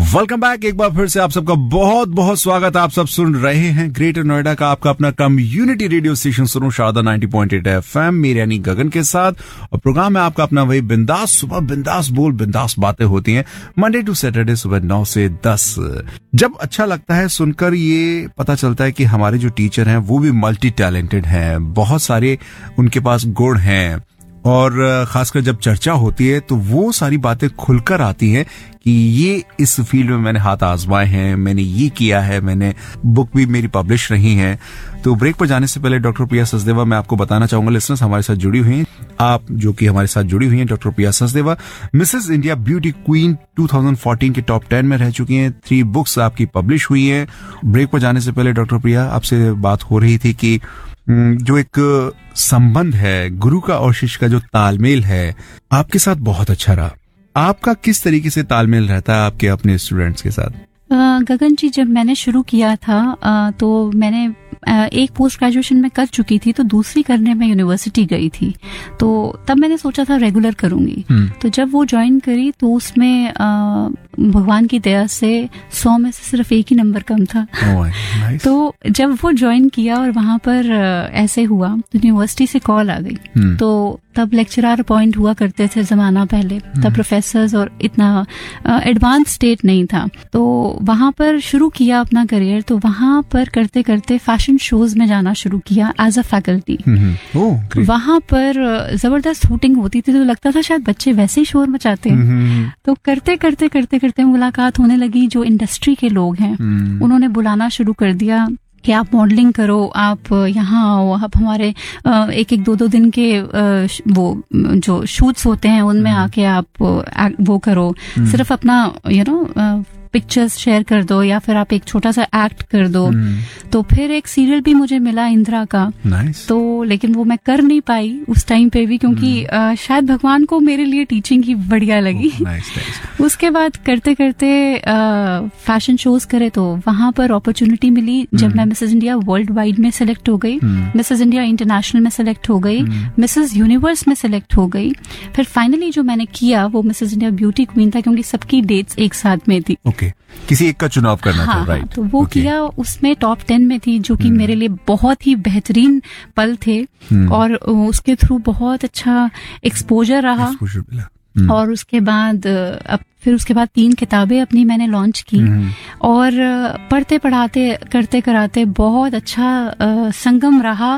Welcome back. एक बार फिर से आप सबका बहुत बहुत स्वागत। आप सब सुन रहे हैं ग्रेटर नोएडा का आपका अपना कम्युनिटी रेडियो स्टेशन सुनो शारदा 90.8 FM मेरे यानी गगन के साथ। और प्रोग्राम है आपका अपना वही बिंदास सुबह, बिंदास बोल, बिंदास बातें होती हैं मंडे टू सैटरडे सुबह 9 से 10। जब अच्छा लगता है सुनकर ये पता चलता है कि हमारे जो टीचर हैं वो भी मल्टी टैलेंटेड हैं, बहुत सारे उनके पास गुण हैं। और खासकर जब चर्चा होती है तो वो सारी बातें खुलकर आती हैं कि ये इस फील्ड में मैंने हाथ आजमाए हैं, मैंने ये किया है, मैंने बुक भी मेरी पब्लिश रही है। तो ब्रेक पर जाने से पहले डॉक्टर प्रिया सचदेवा मैं आपको बताना चाहूंगा, लिसनर्स हमारे साथ जुड़ी हुई हैं, आप जो कि हमारे साथ जुड़ी हुई हैं, डॉक्टर प्रिया Sachdeva Mrs India beauty queen 2014 के टॉप 10 में रह चुकी हैं। 3 बुक्स आपकी पब्लिश हुई हैं। ब्रेक पर जाने से पहले डॉक्टर प्रिया आपसे बात हो रही थी कि जो एक संबंध है गुरु का और शिष्य का, जो तालमेल है आपके साथ बहुत अच्छा रहा। आपका किस तरीके से तालमेल रहता है आपके अपने स्टूडेंट्स के साथ? गगन जी, जब मैंने शुरू किया था तो मैंने एक पोस्ट ग्रेजुएशन में कर चुकी थी, तो दूसरी करने में यूनिवर्सिटी गई थी। तो तब मैंने सोचा था रेगुलर करूंगी। तो जब वो ज्वाइन करी तो उसमें भगवान की दया से 100 में से सिर्फ एक ही नंबर कम था। nice. तो जब वो ज्वाइन किया और वहां पर ऐसे हुआ तो यूनिवर्सिटी से कॉल आ गई। तो तब लेक्चरर अपॉइंट हुआ करते थे जमाना पहले, तब प्रोफेसर्स और इतना एडवांस स्टेट नहीं था। तो वहां पर शुरू किया अपना करियर। तो वहां पर करते करते फैशन शोज में जाना शुरू किया एज अ फैकल्टी। वहां पर जबरदस्त शूटिंग होती थी तो लगता था शायद बच्चे वैसे ही शोर मचाते हैं। तो करते करते करते करते मुलाकात होने लगी। जो इंडस्ट्री के लोग हैं उन्होंने बुलाना शुरू कर दिया कि आप मॉडलिंग करो, आप यहाँ आओ, आप हमारे एक एक 2-2 दिन के वो जो शूट्स होते हैं उनमें आके आप वो करो, सिर्फ अपना पिक्चर्स शेयर कर दो या फिर आप एक छोटा सा एक्ट कर दो। तो फिर एक सीरियल भी मुझे मिला इंदिरा का। nice. तो लेकिन वो मैं कर नहीं पाई उस टाइम पे भी, क्योंकि शायद भगवान को मेरे लिए टीचिंग ही बढ़िया लगी। nice. उसके बाद करते करते फैशन शोज करे तो वहां पर अपॉर्चुनिटी मिली। जब मैं मिसेस इंडिया वर्ल्ड वाइड में सेलेक्ट हो गई, मिसेस इंडिया इंटरनेशनल में सेलेक्ट हो गई, मिसेस यूनिवर्स में सेलेक्ट हो गई। फिर फाइनली जो मैंने किया वो मिसेस इंडिया ब्यूटी क्वीन था, क्योंकि सबकी डेट्स एक साथ में थी। किसी एक का चुनाव करना था, राइट? तो वो किया, उसमें टॉप 10 में थी, जो कि मेरे लिए बहुत ही बेहतरीन पल थे। और उसके थ्रू बहुत अच्छा एक्सपोजर रहा। और उसके बाद फिर उसके बाद 3 किताबें अपनी मैंने लॉन्च की। और पढ़ते पढ़ाते करते कराते बहुत अच्छा संगम रहा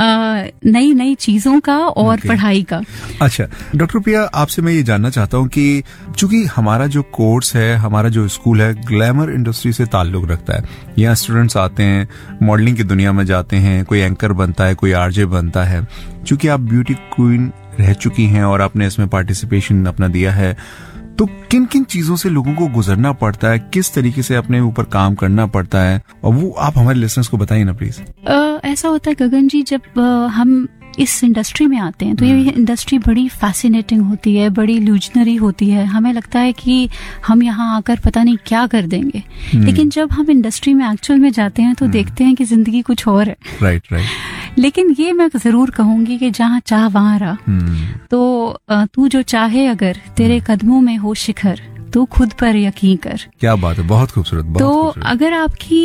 नई नई चीजों का और पढ़ाई का। अच्छा डॉक्टर प्रिया, आपसे मैं ये जानना चाहता हूँ कि चूंकि हमारा जो कोर्स है, हमारा जो स्कूल है, ग्लैमर इंडस्ट्री से ताल्लुक रखता है। यहाँ स्टूडेंट्स आते हैं, मॉडलिंग की दुनिया में जाते हैं, कोई एंकर बनता है, कोई आरजे बनता है। चूंकि आप ब्यूटी क्वीन रह चुकी हैं और आपने इसमें पार्टिसिपेशन अपना दिया है, तो किन किन चीजों से लोगों को गुजरना पड़ता है, किस तरीके से अपने ऊपर काम करना पड़ता है, और वो आप हमारे लिसनर्स को बताइए ना प्लीज। ऐसा होता है गगन जी, जब हम इस इंडस्ट्री में आते हैं तो ये इंडस्ट्री बड़ी फैसिनेटिंग होती है, बड़ी इल्यूजनरी होती है। हमें लगता है कि हम यहाँ आकर पता नहीं क्या कर देंगे, लेकिन जब हम इंडस्ट्री में एक्चुअल में जाते हैं तो देखते हैं कि जिंदगी कुछ और है। राइट। लेकिन ये मैं जरूर कहूंगी कि जहाँ चाह वहाँ रहा। तो तू जो चाहे अगर तेरे कदमों में हो शिखर, तो खुद पर यकीन कर। क्या बात है, बहुत खूबसूरत। तो अगर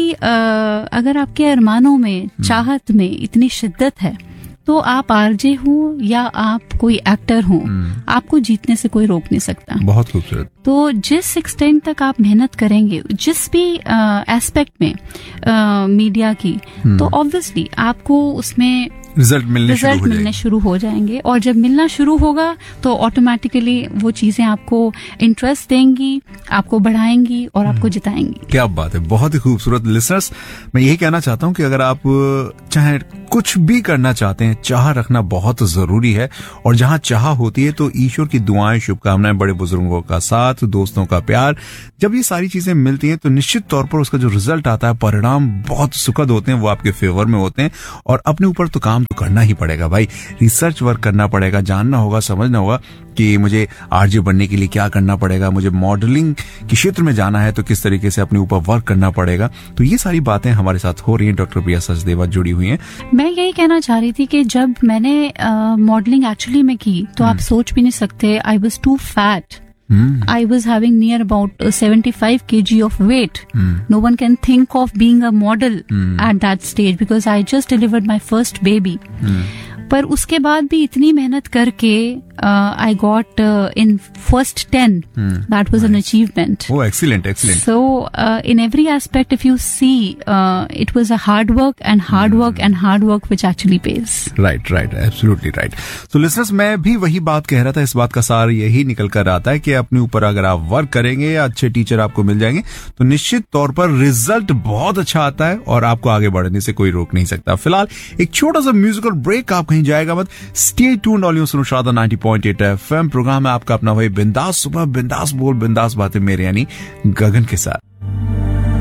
आपके अरमानों में, चाहत में इतनी शिद्दत है, तो आप आरजे हो या आप कोई एक्टर हो, आपको जीतने से कोई रोक नहीं सकता। बहुत खूबसूरत। तो जिस एक्सटेंट तक आप मेहनत करेंगे, जिस भी एस्पेक्ट में मीडिया की, तो ऑब्वियसली आपको उसमें रिजल्ट मिलने शुरू हो जाएंगे। और जब मिलना शुरू होगा तो ऑटोमेटिकली वो चीजें आपको इंटरेस्ट देंगी, आपको बढ़ाएंगी और आपको जिताएंगी। क्या बात है, बहुत ही खूबसूरत। लिसनर्स, मैं यही कहना चाहता हूँ कि अगर आप चाहे कुछ भी करना चाहते हैं, चाह रखना बहुत जरूरी है। और जहाँ चाह होती है तो ईश्वर की दुआएं, शुभकामनाएं, बड़े बुजुर्गों का साथ, दोस्तों का प्यार, जब ये सारी चीजें मिलती हैं तो निश्चित तौर पर उसका जो रिजल्ट आता है, परिणाम बहुत सुखद होते हैं, वो आपके फेवर में होते हैं। और अपने ऊपर तो काम तो करना ही पड़ेगा भाई, रिसर्च वर्क करना पड़ेगा, जानना होगा, समझना होगा कि मुझे आरजे बनने के लिए क्या करना पड़ेगा, मुझे मॉडलिंग के क्षेत्र में जाना है तो किस तरीके से अपने ऊपर वर्क करना पड़ेगा। तो ये सारी बातें हमारे साथ हो रही हैं। डॉक्टर प्रिया सचदेवा जुड़ी हुई हैं। मैं यही कहना चाह रही थी कि जब मैंने मॉडलिंग एक्चुअली में की तो आप सोच भी नहीं सकते, I was to fat I was having near about 75 kg of weight. No one can think of being a model at that stage because I just delivered my first baby. पर उसके बाद भी इतनी मेहनत करके I got in first 10. That was an achievement. Oh, excellent. So in every aspect, if you see, it was a hard work which actually pays. Right, absolutely right. So listeners, मैं भी वही बात कह रहा था. इस बात का सार यही निकल कर आता है कि अपने ऊपर अगर आप वर्क करेंगे, अच्छे टीचर आपको मिल जाएंगे, तो निश्चित तौर पर रिजल्ट बहुत अच्छा आता है और आपको आगे बढ़ने से कोई रोक नहीं सकता. फिलहाल एक छोटा सा म्यूजिकल ब्रेक, आप कहीं जाएगा मत. स्टे ट्यून्ड, ऑल यू सुनो शारदा 90.8 FM. प्रोग्राम है आपका अपना वही बिंदास सुबह, बिंदास बोल, बिंदास बातें मेरे यानी गगन के साथ.